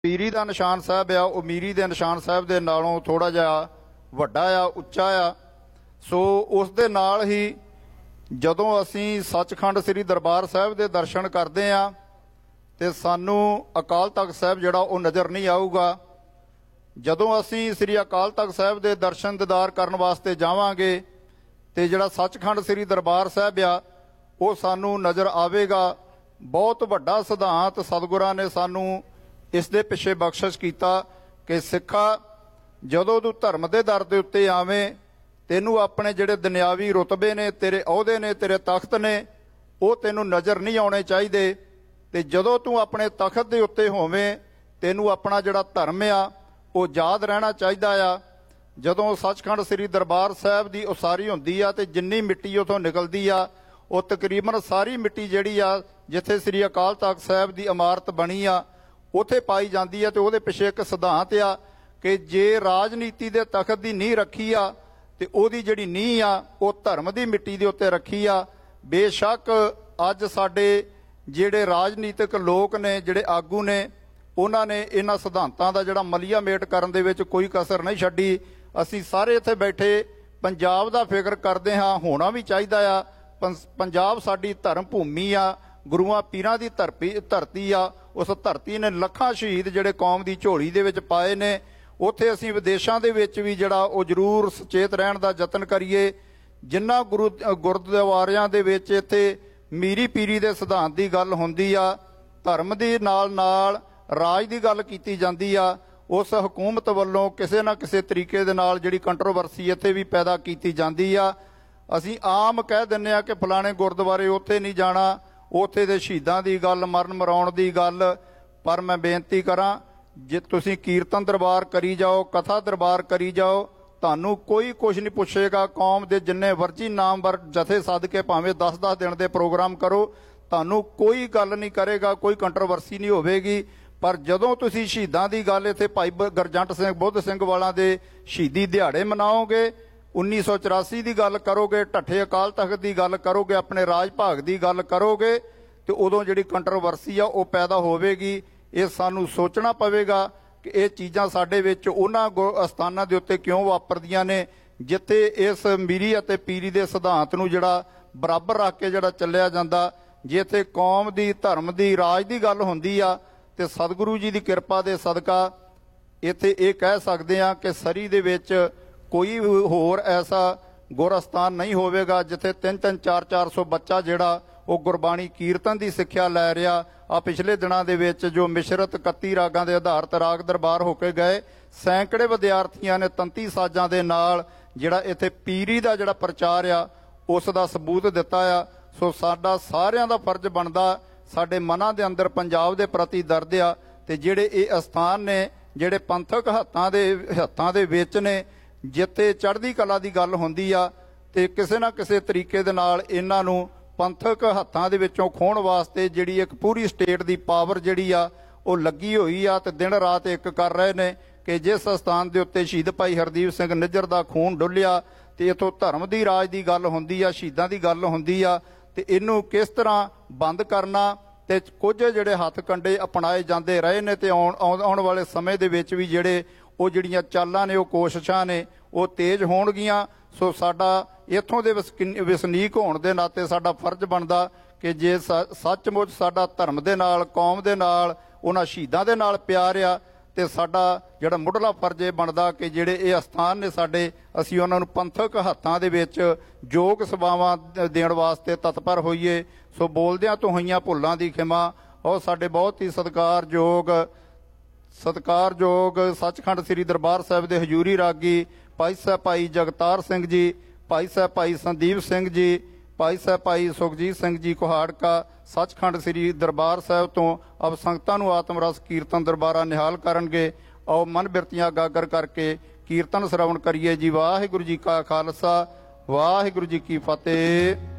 ਪੀਰੀ ਦਾ ਨਿਸ਼ਾਨ ਸਾਹਿਬ ਆ ਉਹ ਮੀਰੀ ਦੇ ਨਿਸ਼ਾਨ ਸਾਹਿਬ ਦੇ ਨਾਲੋਂ ਥੋੜਾ ਜਿਹਾ ਵੱਡਾ ਆ, ਉੱਚਾ ਆ। ਸੋ ਉਸ ਦੇ ਨਾਲ ਹੀ ਜਦੋਂ ਅਸੀਂ ਸੱਚਖੰਡ ਸ੍ਰੀ ਦਰਬਾਰ ਸਾਹਿਬ ਦੇ ਦਰਸ਼ਨ ਕਰਦੇ ਆ ਤੇ ਸਾਨੂੰ ਅਕਾਲ ਤਖਤ ਸਾਹਿਬ ਜਿਹੜਾ ਉਹ ਨਜ਼ਰ ਨਹੀਂ ਆਊਗਾ। ਜਦੋਂ ਅਸੀਂ ਸ੍ਰੀ ਅਕਾਲ ਤਖਤ ਸਾਹਿਬ ਦੇ ਦਰਸ਼ਨ ਦੀਦਾਰ ਕਰਨ ਵਾਸਤੇ ਜਾਵਾਂਗੇ ਤੇ ਜਿਹੜਾ ਸੱਚਖੰਡ ਸ੍ਰੀ ਦਰਬਾਰ ਸਾਹਿਬ ਆ ਉਹ ਸਾਨੂੰ ਨਜ਼ਰ ਆਵੇਗਾ। ਬਹੁਤ ਵੱਡਾ ਸਿਧਾਂਤ ਸਤਿਗੁਰਾਂ ਨੇ ਸਾਨੂੰ ਇਸ ਦੇ ਪਿੱਛੇ ਬਖਸ਼ਿਸ਼ ਕੀਤਾ ਕਿ ਸਿੱਖਾ ਜਦੋਂ ਤੂੰ ਧਰਮ ਦੇ ਦਰ ਦੇ ਉੱਤੇ ਆਵੇਂ ਤੈਨੂੰ ਆਪਣੇ ਜਿਹੜੇ ਦੁਨਿਆਵੀ ਰੁਤਬੇ ਨੇ, ਤੇਰੇ ਅਹੁਦੇ ਨੇ, ਤੇਰੇ ਤਖਤ ਨੇ, ਉਹ ਤੈਨੂੰ ਨਜ਼ਰ ਨਹੀਂ ਆਉਣੇ ਚਾਹੀਦੇ। ਤੇ ਜਦੋਂ ਤੂੰ ਆਪਣੇ ਤਖਤ ਦੇ ਉੱਤੇ ਹੋਵੇਂ ਤੈਨੂੰ ਆਪਣਾ ਜਿਹੜਾ ਧਰਮ ਆ ਉਹ ਯਾਦ ਰਹਿਣਾ ਚਾਹੀਦਾ ਆ। ਜਦੋਂ ਸੱਚਖੰਡ ਸ੍ਰੀ ਦਰਬਾਰ ਸਾਹਿਬ ਦੀ ਉਸਾਰੀ ਹੁੰਦੀ ਆ ਤੇ ਜਿੰਨੀ ਮਿੱਟੀ ਉਥੋਂ ਨਿਕਲਦੀ ਆ ਉਹ ਤਕਰੀਬਨ ਸਾਰੀ ਮਿੱਟੀ ਜਿਹੜੀ ਆ ਜਿੱਥੇ ਸ੍ਰੀ ਅਕਾਲ ਤਖਤ ਸਾਹਿਬ ਦੀ ਇਮਾਰਤ ਬਣੀ ਆ ਉੱਥੇ ਪਾਈ ਜਾਂਦੀ ਆ। ਤੇ ਉਹਦੇ ਪਿੱਛੇ ਇੱਕ ਸਿਧਾਂਤ ਆ ਕਿ ਜੇ ਰਾਜਨੀਤੀ ਦੇ ਤਖਤ ਦੀ ਨੀਂਹ ਰੱਖੀ ਆ ਤੇ ਉਹਦੀ ਜਿਹੜੀ ਨੀਂਹ ਆ ਉਹ ਧਰਮ ਦੀ ਮਿੱਟੀ ਦੇ ਉੱਤੇ ਰੱਖੀ ਆ। ਬੇਸ਼ੱਕ ਅੱਜ ਸਾਡੇ ਜਿਹੜੇ ਰਾਜਨੀਤਿਕ ਲੋਕ ਨੇ, ਜਿਹੜੇ ਆਗੂ ਨੇ, ਉਹਨਾਂ ਨੇ ਇਹਨਾਂ ਸਿਧਾਂਤਾਂ ਦਾ ਜਿਹੜਾ ਮਲੀਆ ਮੇਟ ਕਰਨ ਦੇ ਵਿੱਚ ਕੋਈ ਕਸਰ ਨਹੀਂ ਛੱਡੀ। ਅਸੀਂ ਸਾਰੇ ਇੱਥੇ ਬੈਠੇ ਪੰਜਾਬ ਦਾ ਫਿਕਰ ਕਰਦੇ ਹਾਂ, ਹੋਣਾ ਵੀ ਚਾਹੀਦਾ ਆ। ਪੰਜਾਬ ਸਾਡੀ ਧਰਮ ਭੂਮੀ ਆ, ਗੁਰੂਆਂ ਪੀਰਾਂ ਦੀ ਧਰਤੀ ਆ। ਉਸ ਧਰਤੀ ਨੇ ਲੱਖਾਂ ਸ਼ਹੀਦ ਜਿਹੜੇ ਕੌਮ ਦੀ ਝੋਲੀ ਦੇ ਵਿੱਚ ਪਾਏ ਨੇ। ਉੱਥੇ ਅਸੀਂ ਵਿਦੇਸ਼ਾਂ ਦੇ ਵਿੱਚ ਵੀ ਜਿਹੜਾ ਉਹ ਜ਼ਰੂਰ ਸੁਚੇਤ ਰਹਿਣ ਦਾ ਯਤਨ ਕਰੀਏ। ਜਿਨ੍ਹਾਂ ਗੁਰਦੁਆਰਿਆਂ ਦੇ ਵਿੱਚ ਇੱਥੇ ਮੀਰੀ ਪੀਰੀ ਦੇ ਸਿਧਾਂਤ ਦੀ ਗੱਲ ਹੁੰਦੀ ਆ, ਧਰਮ ਦੇ ਨਾਲ ਨਾਲ ਰਾਜ ਦੀ ਗੱਲ ਕੀਤੀ ਜਾਂਦੀ ਆ, ਉਸ ਹਕੂਮਤ ਵੱਲੋਂ ਕਿਸੇ ਨਾ ਕਿਸੇ ਤਰੀਕੇ ਦੇ ਨਾਲ ਜਿਹੜੀ ਕੰਟਰੋਵਰਸੀ ਇੱਥੇ ਵੀ ਪੈਦਾ ਕੀਤੀ ਜਾਂਦੀ ਆ। ਅਸੀਂ ਆਮ ਕਹਿ ਦਿੰਦੇ ਆ ਕਿ ਫਲਾਣੇ ਗੁਰਦੁਆਰੇ ਉੱਥੇ ਨਹੀਂ ਜਾਣਾ, ਉੱਥੇ ਦੇ ਸ਼ਹੀਦਾਂ ਦੀ ਗੱਲ, ਮਰਨ ਮਰਾਉਣ ਦੀ ਗੱਲ। ਪਰ ਮੈਂ ਬੇਨਤੀ ਕਰਾਂ, ਜੇ ਤੁਸੀਂ ਕੀਰਤਨ ਦਰਬਾਰ ਕਰੀ ਜਾਓ, ਕਥਾ ਦਰਬਾਰ ਕਰੀ ਜਾਓ, ਤੁਹਾਨੂੰ ਕੋਈ ਕੁਝ ਨਹੀਂ ਪੁੱਛੇਗਾ। ਕੌਮ ਦੇ ਜਿੰਨੇ ਵਰਜੀ ਨਾਮਵਰ ਜਥੇ ਸੱਦ ਕੇ ਭਾਵੇਂ 10-10 ਦਿਨ ਦੇ ਪ੍ਰੋਗਰਾਮ ਕਰੋ, ਤੁਹਾਨੂੰ ਕੋਈ ਗੱਲ ਨਹੀਂ ਕਰੇਗਾ, ਕੋਈ ਕੰਟਰੋਵਰਸੀ ਨਹੀਂ ਹੋਵੇਗੀ। ਪਰ ਜਦੋਂ ਤੁਸੀਂ ਸ਼ਹੀਦਾਂ ਦੀ ਗੱਲ ਇੱਥੇ ਭਾਈ ਗੁਰਜੰਟ ਸਿੰਘ ਬੁੱਧ ਸਿੰਘ ਵਾਲਾਂ ਦੇ ਸ਼ਹੀਦੀ ਦਿਹਾੜੇ ਮਨਾਓਗੇ, 1984 ਦੀ ਗੱਲ ਕਰੋਗੇ, ਢੱਠੇ ਅਕਾਲ ਤਖਤ ਦੀ ਗੱਲ ਕਰੋਗੇ, ਆਪਣੇ ਰਾਜ ਭਾਗ ਦੀ ਗੱਲ ਕਰੋਗੇ, ਤੇ ਉਦੋਂ ਜਿਹੜੀ ਕੰਟਰੋਵਰਸੀ ਆ ਉਹ ਪੈਦਾ ਹੋਵੇਗੀ। ਇਹ ਸਾਨੂੰ ਸੋਚਣਾ ਪਵੇਗਾ ਕਿ ਇਹ ਚੀਜ਼ਾਂ ਸਾਡੇ ਵਿੱਚ ਉਹਨਾਂ ਅਸਥਾਨਾਂ ਦੇ ਉੱਤੇ ਕਿਉਂ ਵਾਪਰਦੀਆਂ ਨੇ ਜਿੱਥੇ ਇਸ ਮੀਰੀ ਅਤੇ ਪੀਰੀ ਦੇ ਸਿਧਾਂਤ ਨੂੰ ਜਿਹੜਾ ਬਰਾਬਰ ਰੱਖ ਕੇ ਜਿਹੜਾ ਚੱਲਿਆ ਜਾਂਦਾ। ਜੇ ਇੱਥੇ ਕੌਮ ਦੀ, ਧਰਮ ਦੀ, ਰਾਜ ਦੀ ਗੱਲ ਹੁੰਦੀ ਆ ਤੇ ਸਤਿਗੁਰੂ ਜੀ ਦੀ ਕਿਰਪਾ ਦੇ ਸਦਕਾ ਇੱਥੇ ਇਹ ਕਹਿ ਸਕਦੇ ਆ ਕਿ ਸਰੀ ਦੇ ਵਿੱਚ ਕੋਈ ਹੋਰ ਐਸਾ ਗੁਰ ਅਸਥਾਨ ਨਹੀਂ ਹੋਵੇਗਾ ਜਿੱਥੇ 3-3, 4-400 ਬੱਚਾ ਜਿਹੜਾ ਉਹ ਗੁਰਬਾਣੀ ਕੀਰਤਨ ਦੀ ਸਿੱਖਿਆ ਲੈ ਰਿਹਾ। ਆ ਪਿਛਲੇ ਦਿਨਾਂ ਦੇ ਵਿੱਚ ਜੋ ਮਿਸ਼ਰਤ 31 ਰਾਗਾਂ ਦੇ ਆਧਾਰਿਤ ਰਾਗ ਦਰਬਾਰ ਹੋ ਕੇ ਗਏ, ਸੈਂਕੜੇ ਵਿਦਿਆਰਥੀਆਂ ਨੇ ਤੰਤੀ ਸਾਜ਼ਾਂ ਦੇ ਨਾਲ ਜਿਹੜਾ ਇੱਥੇ ਪੀਰੀ ਦਾ ਜਿਹੜਾ ਪ੍ਰਚਾਰ ਆ ਉਸ ਦਾ ਸਬੂਤ ਦਿੱਤਾ ਆ। ਸੋ ਸਾਡਾ ਸਾਰਿਆਂ ਦਾ ਫਰਜ਼ ਬਣਦਾ, ਸਾਡੇ ਮਨਾਂ ਦੇ ਅੰਦਰ ਪੰਜਾਬ ਦੇ ਪ੍ਰਤੀ ਦਰਦ ਆ ਤੇ ਜਿਹੜੇ ਇਹ ਅਸਥਾਨ ਨੇ ਜਿਹੜੇ ਪੰਥਕ ਹੱਥਾਂ ਦੇ ਵਿੱਚ ਨੇ, ਜਿੱਥੇ ਚੜ੍ਹਦੀ ਕਲਾ ਦੀ ਗੱਲ ਹੁੰਦੀ ਆ ਤੇ ਕਿਸੇ ਨਾ ਕਿਸੇ ਤਰੀਕੇ ਦੇ ਨਾਲ ਇਹਨਾਂ ਨੂੰ ਪੰਥਕ ਹੱਥਾਂ ਦੇ ਵਿੱਚੋਂ ਖੋਹਣ ਵਾਸਤੇ ਜਿਹੜੀ ਇੱਕ ਪੂਰੀ ਸਟੇਟ ਦੀ ਪਾਵਰ ਜਿਹੜੀ ਆ ਉਹ ਲੱਗੀ ਹੋਈ ਆ ਤੇ ਦਿਨ ਰਾਤ ਇੱਕ ਕਰ ਰਹੇ ਨੇ ਕਿ ਜਿਸ ਸਥਾਨ ਦੇ ਉੱਤੇ ਸ਼ਹੀਦ ਭਾਈ ਹਰਦੀਪ ਸਿੰਘ ਨਿੱਜਰ ਦਾ ਖੂਨ ਡੁੱਲਿਆ ਤੇ ਇੱਥੋਂ ਧਰਮ ਦੀ ਰਾਜ ਦੀ ਗੱਲ ਹੁੰਦੀ ਆ, ਸ਼ਹੀਦਾਂ ਦੀ ਗੱਲ ਹੁੰਦੀ ਆ, ਤੇ ਇਹਨੂੰ ਕਿਸ ਤਰ੍ਹਾਂ ਬੰਦ ਕਰਨਾ ਤੇ ਕੁਝ ਜਿਹੜੇ ਹੱਥ ਕੰਡੇ ਅਪਣਾਏ ਜਾਂਦੇ ਰਹੇ ਨੇ ਤੇ ਆਉਣ ਵਾਲੇ ਸਮੇਂ ਦੇ ਵਿੱਚ ਵੀ ਜਿਹੜੀਆਂ ਚਾਲਾਂ ਨੇ, ਉਹ ਕੋਸ਼ਿਸ਼ਾਂ ਨੇ, ਉਹ ਤੇਜ਼ ਹੋਣਗੀਆਂ। ਸੋ ਸਾਡਾ ਇੱਥੋਂ ਦੇ ਵਸਨੀਕ ਹੋਣ ਦੇ ਨਾਤੇ ਸਾਡਾ ਫਰਜ਼ ਬਣਦਾ ਕਿ ਜੇ ਸੱਚਮੁੱਚ ਸਾਡਾ ਧਰਮ ਦੇ ਨਾਲ, ਕੌਮ ਦੇ ਨਾਲ, ਉਹਨਾਂ ਸ਼ਹੀਦਾਂ ਦੇ ਨਾਲ ਪਿਆਰ ਆ ਤੇ ਸਾਡਾ ਜਿਹੜਾ ਮੁੱਢਲਾ ਫਰਜ਼ ਇਹ ਬਣਦਾ ਕਿ ਜਿਹੜੇ ਇਹ ਅਸਥਾਨ ਨੇ ਸਾਡੇ, ਅਸੀਂ ਉਹਨਾਂ ਨੂੰ ਪੰਥਕ ਹੱਥਾਂ ਦੇ ਵਿੱਚ ਯੋਗ ਸੇਵਾਵਾਂ ਦੇਣ ਵਾਸਤੇ ਤਤਪਰ ਹੋਈਏ। ਸੋ ਬੋਲਦਿਆਂ ਤੋਂ ਹੋਈਆਂ ਭੁੱਲਾਂ ਦੀ ਖਿਮਾ। ਉਹ ਸਾਡੇ ਬਹੁਤ ਹੀ ਸਤਿਕਾਰਯੋਗ ਸੱਚਖੰਡ ਸ੍ਰੀ ਦਰਬਾਰ ਸਾਹਿਬ ਦੇ ਹਜ਼ੂਰੀ ਰਾਗੀ ਭਾਈ ਸਾਹਿਬ ਭਾਈ ਜਗਤਾਰ ਸਿੰਘ ਜੀ, ਭਾਈ ਸਾਹਿਬ ਭਾਈ ਸੰਦੀਪ ਸਿੰਘ ਜੀ, ਭਾਈ ਸਾਹਿਬ ਭਾਈ ਸੁਖਜੀਤ ਸਿੰਘ ਜੀ ਕੁਹਾੜਕਾ ਸੱਚਖੰਡ ਸ੍ਰੀ ਦਰਬਾਰ ਸਾਹਿਬ ਤੋਂ ਅਬ ਸੰਗਤਾਂ ਨੂੰ ਆਤਮ ਰਸ ਕੀਰਤਨ ਦਰਬਾਰਾ ਨਿਹਾਲ ਕਰਨਗੇ। ਆਓ ਮਨ ਬਿਰਤੀਆਂ ਗਾਗਰ ਕਰਕੇ ਕੀਰਤਨ ਸਰਵਣ ਕਰੀਏ ਜੀ। ਵਾਹਿਗੁਰੂ ਜੀ ਕਾ ਖਾਲਸਾ, ਵਾਹਿਗੁਰੂ ਜੀ ਕੀ ਫਤਿਹ।